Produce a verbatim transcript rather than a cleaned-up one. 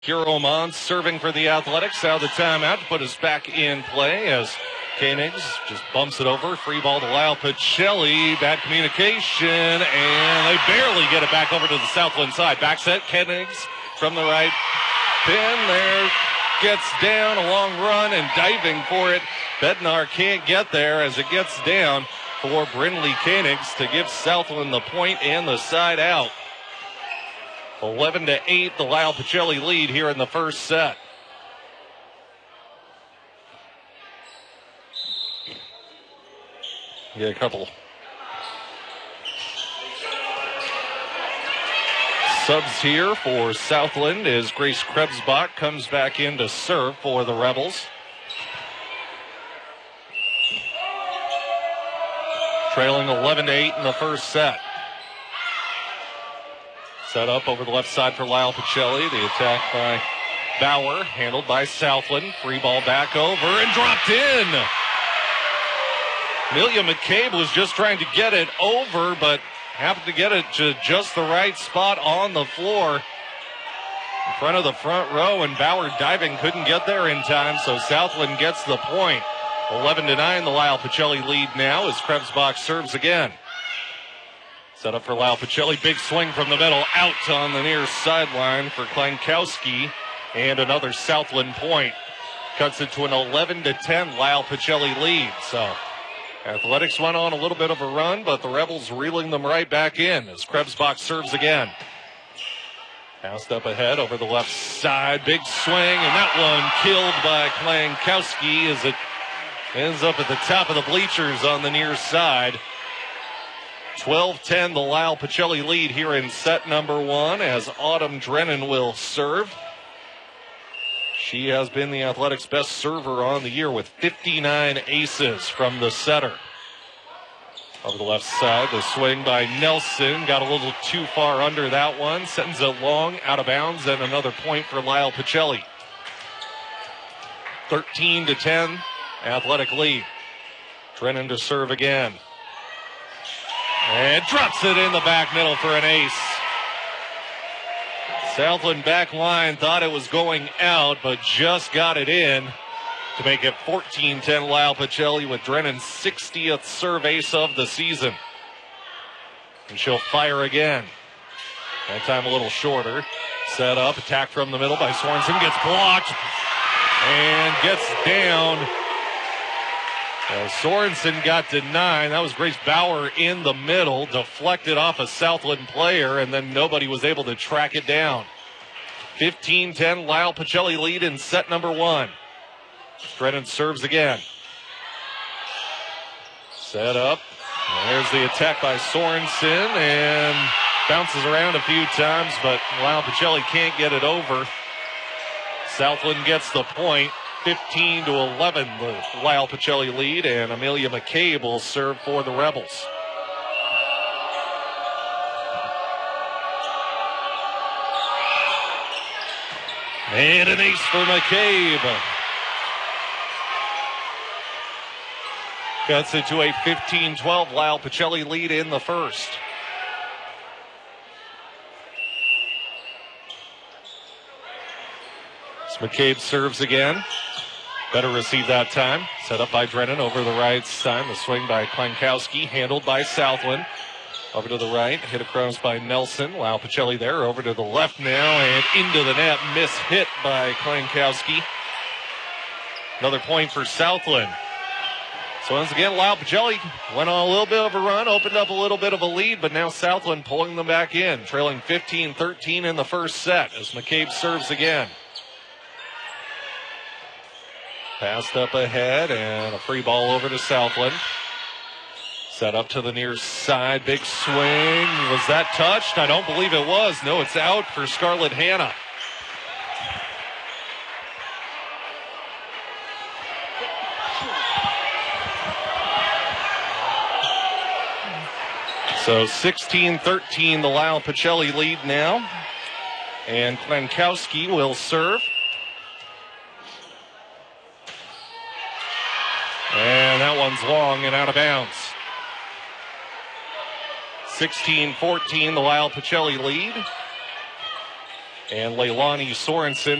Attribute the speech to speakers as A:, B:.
A: Huron serving for the Athletics. Out of the timeout to put us back in play as Koenigs just bumps it over. Free ball to Lyle Pacelli. Bad communication, and they barely get it back over to the Southland side. Back set, Koenigs from the right pin there. Gets down, a long run, and diving for it. Bednar can't get there as it gets down for Brindley Koenigs to give Southland the point and the side out. eleven to eight, the Lyle Pacelli lead here in the first set. Get a couple subs here for Southland as Grace Krebsbach comes back in to serve for the Rebels. Trailing eleven to eight in the first set. Set up over the left side for Lyle Pacelli. The attack by Bauer, handled by Southland. Free ball back over and dropped in. Amelia McCabe was just trying to get it over, but happened to get it to just the right spot on the floor in front of the front row, and Bauer diving couldn't get there in time, so Southland gets the point. eleven to nine, the Lyle Pacelli lead now as Krebsbach serves again. Set up for Lyle Pacelli. Big swing from the middle, out on the near sideline for Klankowski, and another Southland point. Cuts it to an eleven to ten Lyle Pacelli lead. So Athletics went on a little bit of a run, but the Rebels reeling them right back in as Krebsbach serves again. Passed up ahead over the left side. Big swing, and that one killed by Klankowski as it ends up at the top of the bleachers on the near side. twelve ten, the Lyle Pacelli lead here in set number one as Autumn Drennan will serve. She has been the Athletics' best server on the year with fifty-nine aces from the setter. Over the left side, the swing by Nelson. Got a little too far under that one. Sends it long, out of bounds, and another point for Lyle Pacelli. thirteen to ten, Athletic lead. Drennan to serve again. And drops it in the back middle for an ace. Southland back line thought it was going out, but just got it in to make it fourteen ten Lyle Pacelli with Drennan's sixtieth serve ace of the season. And she'll fire again. That time a little shorter. Set up, attack from the middle by Sorensen. Gets blocked and gets down. Well, Sorensen got denied. That was Grace Bauer in the middle, deflected off a Southland player, and then nobody was able to track it down. fifteen ten, Lyle Pacelli lead in set number one. Drennan serves again. Set up. There's the attack by Sorensen, and bounces around a few times, but Lyle Pacelli can't get it over. Southland gets the point. fifteen to eleven, the Lyle Pacelli lead, and Amelia McCabe will serve for the Rebels. And an ace for McCabe. Cuts it to a fifteen twelve Lyle Pacelli lead in the first. McCabe serves again. Better receive that time. Set up by Drennan over the right side. The swing by Klankowski, handled by Southland. Over to the right, hit across by Nelson. Lyle Pacelli there, over to the left now, and into the net. Miss hit by Klankowski. Another point for Southland. So once again, Lyle Pacelli went on a little bit of a run, opened up a little bit of a lead, but now Southland pulling them back in, trailing fifteen thirteen in the first set as McCabe serves again. Passed up ahead, and a free ball over to Southland. Set up to the near side. Big swing. Was that touched? I don't believe it was. No, it's out for Scarlett Hanna. So sixteen thirteen, the Lyle Pacelli lead now. And Klankowski will serve. And that one's long and out of bounds. sixteen fourteen, the Lyle Pacelli lead. And Leilani Sorensen